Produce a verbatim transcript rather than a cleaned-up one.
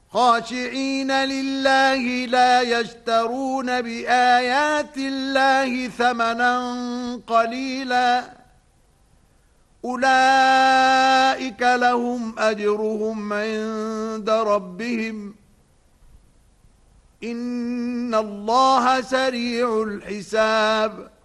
خاشعين لله لا يشترون بآيات الله ثمنا قليلا أولئك لهم أجرهم عند ربهم إن الله سريع الحساب